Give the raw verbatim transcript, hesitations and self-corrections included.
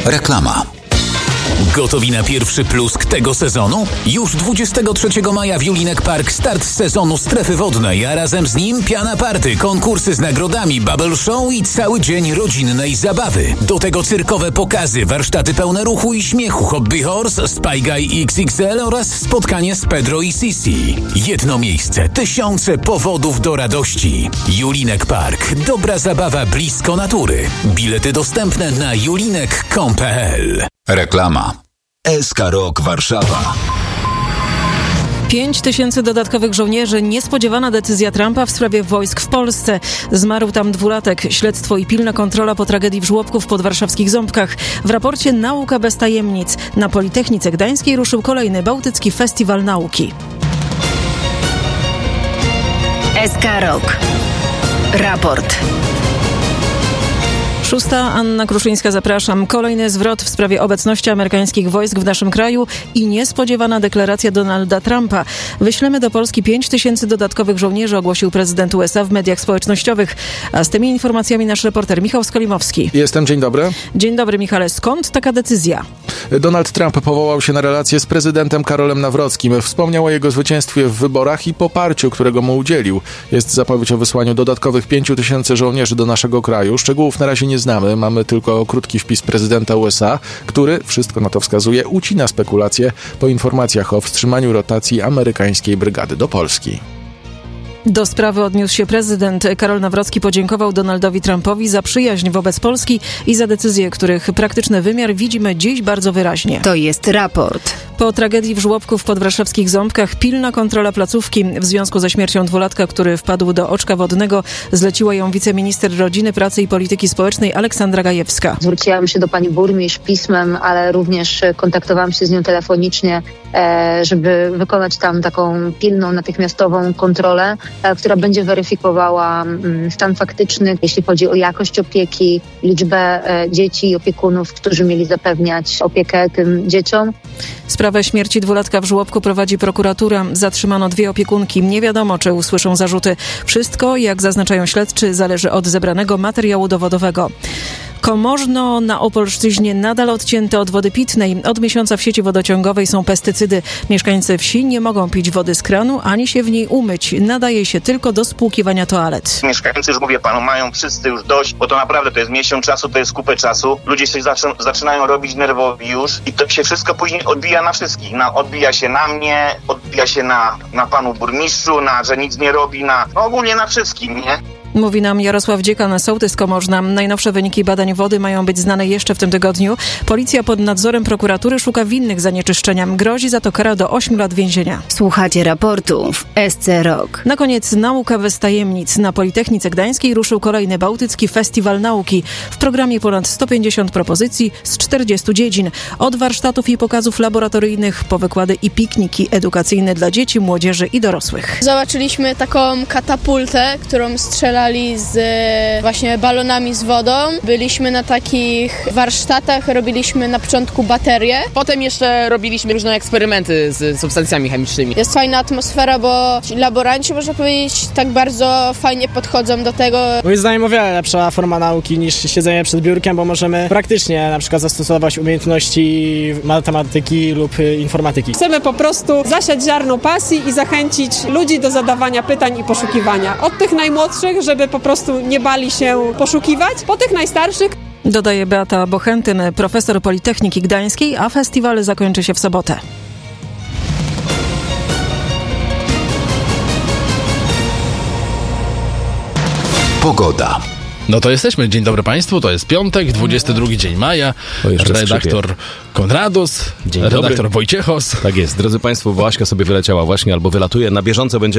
Reklama. Gotowi na pierwszy plusk tego sezonu? Już dwudziestego trzeciego maja w Julinek Park start sezonu strefy wodnej, a razem z nim piana party, konkursy z nagrodami, bubble show i cały dzień rodzinnej zabawy. Do tego cyrkowe pokazy, warsztaty pełne ruchu i śmiechu, Hobby Horse, Spy Guy X X L oraz spotkanie z Pedro i Sisi. Jedno miejsce, tysiące powodów do radości. Julinek Park. Dobra zabawa blisko natury. Bilety dostępne na julinek kropka com kropka p l. Reklama. S K Rock Warszawa. Pięć tysięcy dodatkowych żołnierzy. Niespodziewana decyzja Trumpa w sprawie wojsk w Polsce. Zmarł tam dwulatek. Śledztwo i pilna kontrola po tragedii w żłobku w podwarszawskich Ząbkach. W raporcie Nauka bez tajemnic. Na Politechnice Gdańskiej ruszył kolejny Bałtycki Festiwal Nauki. S K Rock. Raport. Szósta, Anna Kruszyńska, zapraszam. Kolejny zwrot w sprawie obecności amerykańskich wojsk w naszym kraju i niespodziewana deklaracja Donalda Trumpa. Wyślemy do Polski pięć tysięcy dodatkowych żołnierzy, ogłosił prezydent U S A w mediach społecznościowych. A z tymi informacjami nasz reporter Michał Skolimowski. Jestem, dzień dobry. Dzień dobry, Michale. Skąd taka decyzja? Donald Trump powołał się na relację z prezydentem Karolem Nawrockim. Wspomniał o jego zwycięstwie w wyborach i poparciu, którego mu udzielił. Jest zapowiedź o wysłaniu dodatkowych pięciu tysięcy żołnierzy do naszego kraju. Szczegółów na razie nie znamy. Mamy tylko krótki wpis prezydenta U S A, który, wszystko na to wskazuje, ucina spekulacje po informacjach o wstrzymaniu rotacji amerykańskiej brygady do Polski. Do sprawy odniósł się prezydent. Karol Nawrocki podziękował Donaldowi Trumpowi za przyjaźń wobec Polski i za decyzje, których praktyczny wymiar widzimy dziś bardzo wyraźnie. To jest raport. Po tragedii w żłobku w podwarszawskich Ząbkach pilna kontrola placówki. W związku ze śmiercią dwulatka, który wpadł do oczka wodnego, zleciła ją wiceminister rodziny, pracy i polityki społecznej Aleksandra Gajewska. Zwróciłam się do pani burmistrz pismem, ale również kontaktowałam się z nią telefonicznie, żeby wykonać tam taką pilną, natychmiastową kontrolę, która będzie weryfikowała stan faktyczny, jeśli chodzi o jakość opieki, liczbę dzieci i opiekunów, którzy mieli zapewniać opiekę tym dzieciom. Sprawę śmierci dwulatka w żłobku prowadzi prokuratura. Zatrzymano dwie opiekunki. Nie wiadomo, czy usłyszą zarzuty. Wszystko, jak zaznaczają śledczy, zależy od zebranego materiału dowodowego. Komorzno na Opolszczyźnie nadal odcięte od wody pitnej. Od miesiąca w sieci wodociągowej są pestycydy. Mieszkańcy wsi nie mogą pić wody z kranu, ani się w niej umyć. Nadaje się tylko do spłukiwania toalet. Mieszkańcy, już mówię panu, mają wszyscy już dość, bo to naprawdę to jest miesiąc czasu, to jest kupę czasu. Ludzie się zaczą, zaczynają robić nerwowi już i to się wszystko później odbija na wszystkich. Na, odbija się na mnie, odbija się na, na panu burmistrzu, na, że nic nie robi, na no ogólnie na wszystkim, nie? Mówi nam Jarosław Dziekan, sołtys Komorzna. Najnowsze wyniki badań wody mają być znane jeszcze w tym tygodniu. Policja pod nadzorem prokuratury szuka winnych zanieczyszczenia. Grozi za to kara do ośmiu lat więzienia. Słuchacie raportu w S C Rock. Na koniec Nauka bez tajemnic. Na Politechnice Gdańskiej ruszył kolejny Bałtycki Festiwal Nauki. W programie ponad sto pięćdziesiąt propozycji z czterdziestu dziedzin. Od warsztatów i pokazów laboratoryjnych po wykłady i pikniki edukacyjne dla dzieci, młodzieży i dorosłych. Zobaczyliśmy taką katapultę, którą strzela z właśnie balonami z wodą. Byliśmy na takich warsztatach, robiliśmy na początku baterie. Potem jeszcze robiliśmy różne eksperymenty z substancjami chemicznymi. Jest fajna atmosfera, bo laboranci, można powiedzieć, tak bardzo fajnie podchodzą do tego. Moim zdaniem o wiele lepsza forma nauki niż siedzenie przed biurkiem, bo możemy praktycznie na przykład zastosować umiejętności matematyki lub informatyki. Chcemy po prostu zasiać ziarno pasji i zachęcić ludzi do zadawania pytań i poszukiwania. Od tych najmłodszych, żeby po prostu nie bali się poszukiwać, po tych najstarszych. Dodaje Beata Bochentyn, profesor Politechniki Gdańskiej, a festiwal zakończy się w sobotę. Pogoda. No to jesteśmy. Dzień dobry Państwu. To jest piątek, dwudziesty drugi dzień maja. Redaktor Konrados, Dzień redaktor dobry. Wojciechos. Tak jest. Drodzy Państwo, Właśka sobie wyleciała właśnie albo wylatuje. Na bieżąco będziemy